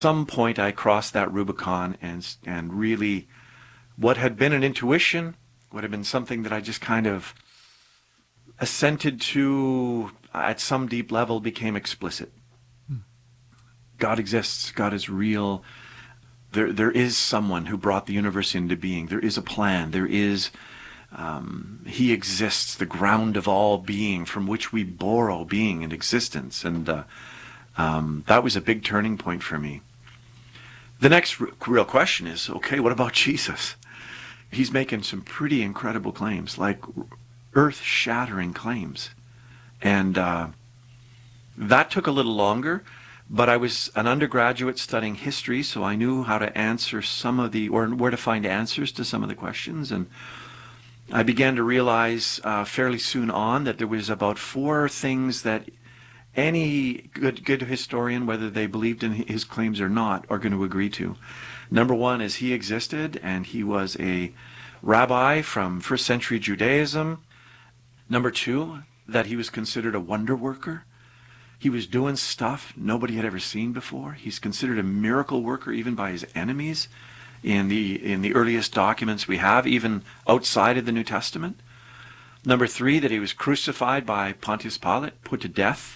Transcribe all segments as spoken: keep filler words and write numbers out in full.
some point I crossed that Rubicon, and and really what had been an intuition, what had been something that I just kind of assented to at some deep level, became explicit. Hmm. God exists. God is real. There, there is someone who brought the universe into being. There is a plan. There is, um, he exists, the ground of all being, from which we borrow being and existence. And uh, um, that was a big turning point for me. The next r- real question is, okay, what about Jesus? He's making some pretty incredible claims, like earth-shattering claims. And uh, that took a little longer, but I was an undergraduate studying history, so I knew how to answer some of the, or where to find answers to some of the questions. And I began to realize uh, fairly soon on that there was about four things that any good good historian, whether they believed in his claims or not, are going to agree to. Number one is he existed, and he was a rabbi from first century Judaism. Number two, that he was considered a wonder worker. He was doing stuff nobody had ever seen before. He's considered a miracle worker even by his enemies in the in the earliest documents we have, even outside of the New Testament. Number three, that he was crucified by Pontius Pilate, put to death.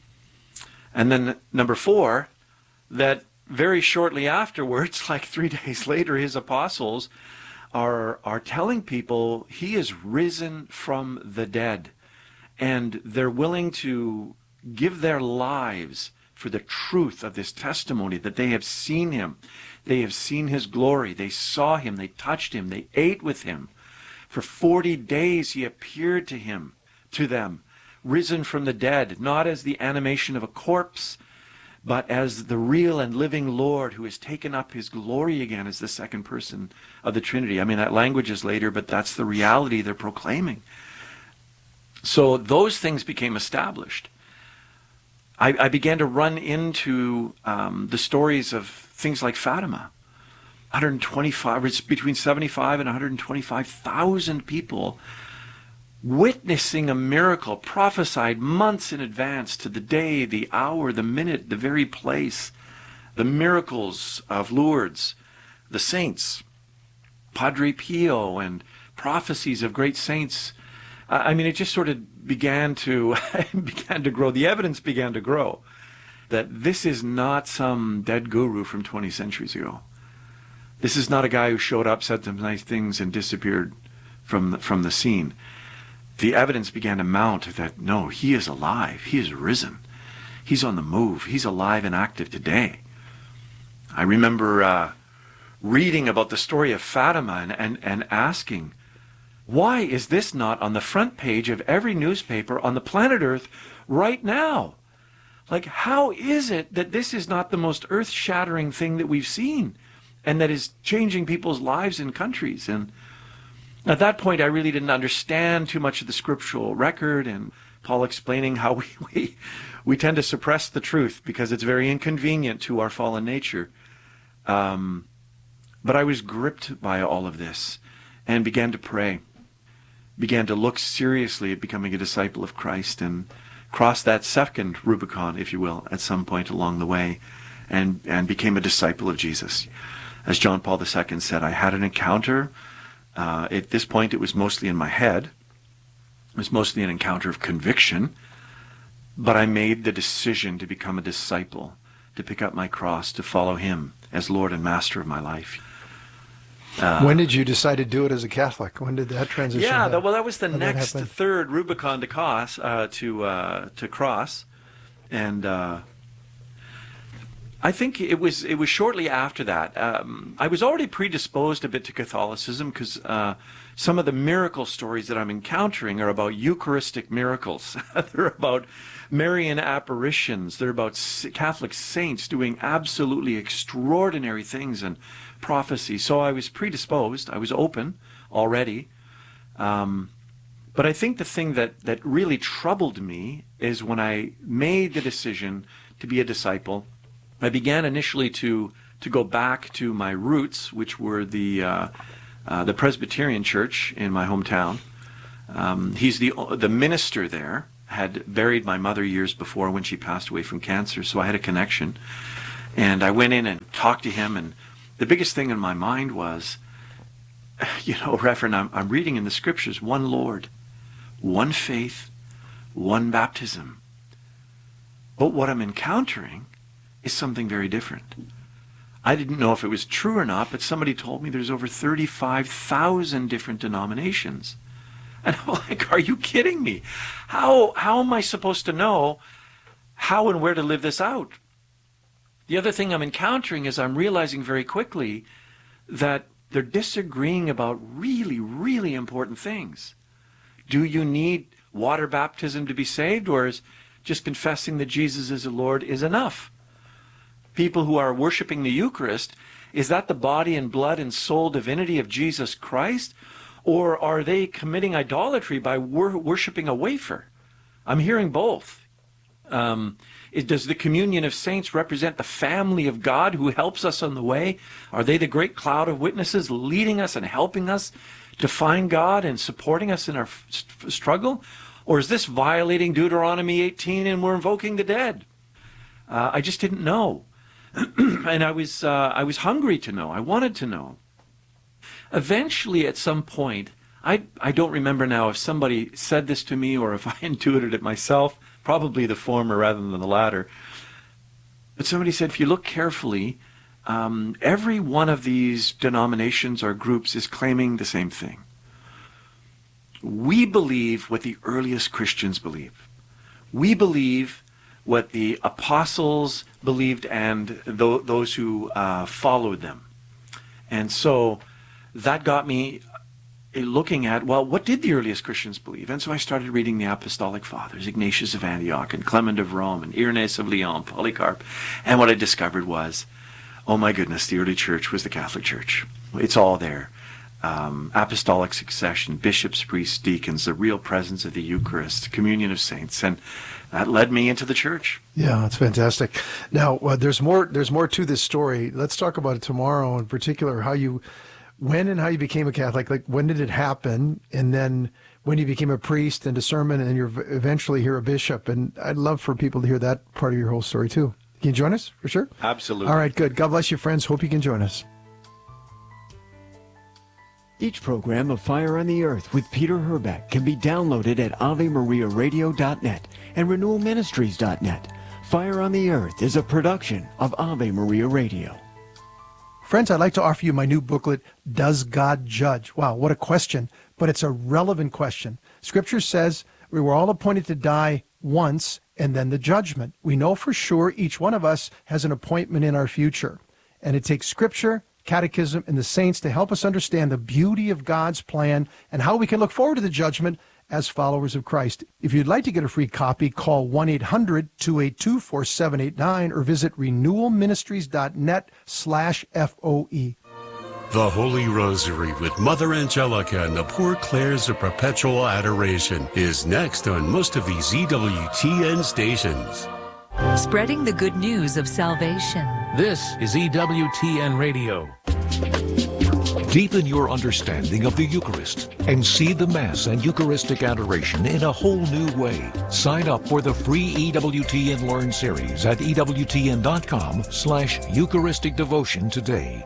And then number four, that very shortly afterwards, like three days later, his apostles are are telling people he is risen from the dead. And they're willing to give their lives for the truth of this testimony, that they have seen him. They have seen his glory. They saw him. They touched him. They ate with him. For forty days he appeared to him, to them, risen from the dead, not as the animation of a corpse, but as the real and living Lord who has taken up his glory again as the second person of the Trinity. I mean, that language is later, but that's the reality they're proclaiming. So those things became established. I, I began to run into um, the stories of things like Fatima. one hundred twenty-five, it's between seventy-five and one hundred twenty-five thousand people witnessing a miracle prophesied months in advance to the day, the hour, the minute, the very place. The miracles of Lourdes, the saints, Padre Pio, and prophecies of great saints. I mean, it just sort of began to began to grow. The evidence began to grow that this is not some dead guru from twenty centuries ago. This is not a guy who showed up, said some nice things, and disappeared from the, from the scene. The evidence began to mount that, no, he is alive. He is risen. He's on the move. He's alive and active today. I remember uh, reading about the story of Fatima and, and, and asking, why is this not on the front page of every newspaper on the planet Earth right now? Like, how is it that this is not the most earth-shattering thing that we've seen and that is changing people's lives in countries? And at that point, I really didn't understand too much of the scriptural record, and Paul explaining how we, we, we tend to suppress the truth because it's very inconvenient to our fallen nature. Um, but I was gripped by all of this and began to pray, began to look seriously at becoming a disciple of Christ, and crossed that second Rubicon, if you will, at some point along the way, and, and became a disciple of Jesus. As John Paul the Second said, I had an encounter. Uh, at this point, it was mostly in my head. It was mostly an encounter of conviction. But I made the decision to become a disciple, to pick up my cross, to follow him as Lord and Master of my life. Uh, when did you decide to do it as a Catholic? When did that transition Yeah, happen? that, well, that was the When next, that third Rubicon to cross, uh, to, uh, to cross. And uh, I think it was it was shortly after that. Um, I was already predisposed a bit to Catholicism because uh, some of the miracle stories that I'm encountering are about Eucharistic miracles. They're about Marian apparitions. They're about Catholic saints doing absolutely extraordinary things and prophecy. So I was predisposed. I was open already. Um, but I think the thing that, that really troubled me is when I made the decision to be a disciple. I began initially to to go back to my roots, which were the uh, uh, the Presbyterian Church in my hometown. Um, he's the the minister there. Had buried my mother years before when she passed away from cancer, so I had a connection. And I went in and talked to him, and the biggest thing in my mind was, you know, Reverend, I'm, I'm reading in the scriptures, one Lord, one faith, one baptism. But what I'm encountering is something very different. I didn't know if it was true or not, but somebody told me there's over thirty-five thousand different denominations. And I'm like, are you kidding me? How, how am I supposed to know how and where to live this out? The other thing I'm encountering is I'm realizing very quickly that they're disagreeing about really, really important things. Do you need water baptism to be saved, or is just confessing that Jesus is the Lord is enough? People who are worshiping the Eucharist, is that the body and blood and soul divinity of Jesus Christ, or are they committing idolatry by wor- worshiping a wafer? I'm hearing both. Um, it, does the communion of saints represent the family of God who helps us on the way? Are they the great cloud of witnesses leading us and helping us to find God and supporting us in our f- struggle? Or is this violating Deuteronomy eighteen and we're invoking the dead? Uh, I just didn't know. And I was, uh, I was hungry to know. I wanted to know. Eventually, at some point, I, I don't remember now if somebody said this to me or if I intuited it myself, probably the former rather than the latter. But somebody said, if you look carefully, um, every one of these denominations or groups is claiming the same thing. We believe what the earliest Christians believe. We believe what the apostles believed and th- those who uh, followed them. And so that got me looking at, well, what did the earliest Christians believe? And so I started reading the Apostolic Fathers, Ignatius of Antioch and Clement of Rome and Irenaeus of Lyon, Polycarp. And what I discovered was, oh my goodness, the early church was the Catholic Church. It's all there. Um, apostolic succession, bishops, priests, deacons, the real presence of the Eucharist, communion of saints, and that led me into the church. Yeah, that's fantastic. Now, uh, there's more. There's more to this story. Let's talk about it tomorrow, in particular, how you, when and how you became a Catholic. Like, when did it happen, and then when you became a priest and discernment, and you're eventually here a bishop. And I'd love for people to hear that part of your whole story too. Can you join us for sure? Absolutely. All right, good. God bless you, friends. Hope you can join us. Each program of Fire on the Earth with Peter Herbeck can be downloaded at ave maria radio dot net and renewal ministries dot net. Fire on the Earth is a production of Ave Maria Radio. Friends, I'd like to offer you my new booklet, Does God Judge? Wow, what a question, but it's a relevant question. Scripture says we were all appointed to die once and then the judgment. We know for sure each one of us has an appointment in our future, and it takes Scripture, Catechism, and the saints to help us understand the beauty of God's plan and how we can look forward to the judgment as followers of Christ. If you'd like to get a free copy, call one eight hundred two eight two four seven eight nine or visit renewal ministries dot net slash F O E. The Holy Rosary with Mother Angelica and the Poor Clares of Perpetual Adoration is next on most of these E W T N stations. Spreading the good news of salvation. This is E W T N Radio. Deepen your understanding of the Eucharist and see the Mass and Eucharistic adoration in a whole new way. Sign up for the free E W T N Learn series at E W T N dot com slash Eucharistic Devotion today.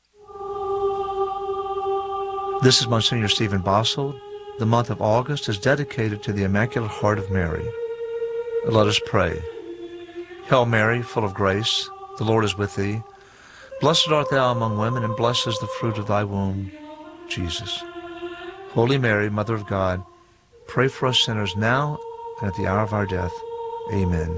This is Monsignor Stephen Bossold. The month of August is dedicated to the Immaculate Heart of Mary. Let us pray. Hail Mary, full of grace, the Lord is with thee. Blessed art thou among women, and blessed is the fruit of thy womb, Jesus. Holy Mary, Mother of God, pray for us sinners now and at the hour of our death. Amen.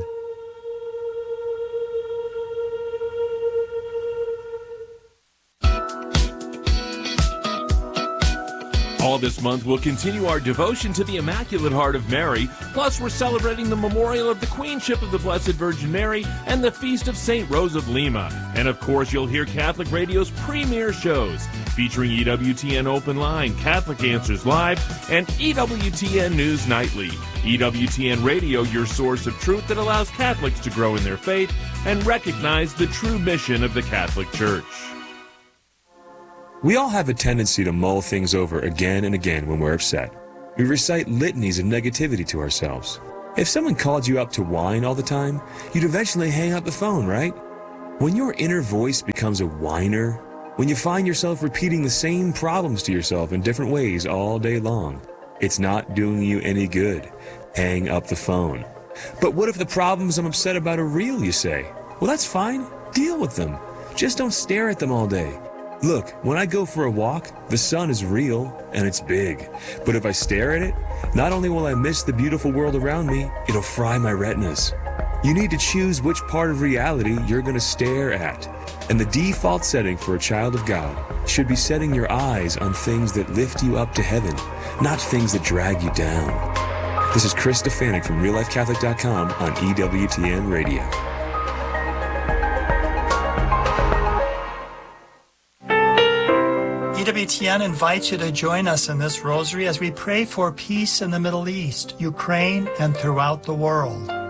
All this month, we'll continue our devotion to the Immaculate Heart of Mary. Plus, we're celebrating the memorial of the Queenship of the Blessed Virgin Mary and the Feast of Saint Rose of Lima. And of course, you'll hear Catholic Radio's premier shows featuring E W T N Open Line, Catholic Answers Live, and E W T N News Nightly. E W T N Radio, your source of truth that allows Catholics to grow in their faith and recognize the true mission of the Catholic Church. We all have a tendency to mull things over again and again when we're upset. We recite litanies of negativity to ourselves. If someone called you up to whine all the time, you'd eventually hang up the phone, right? When your inner voice becomes a whiner, when you find yourself repeating the same problems to yourself in different ways all day long, it's not doing you any good. Hang up the phone. But what if the problems I'm upset about are real, you say? Well, that's fine. Deal with them. Just don't stare at them all day. Look, when I go for a walk, the sun is real and it's big. But if I stare at it, not only will I miss the beautiful world around me, it'll fry my retinas. You need to choose which part of reality you're going to stare at. And the default setting for a child of God should be setting your eyes on things that lift you up to heaven, not things that drag you down. This is Chris Stefanik from real life catholic dot com on E W T N Radio. E W T N invites you to join us in this rosary as we pray for peace in the Middle East, Ukraine, and throughout the world.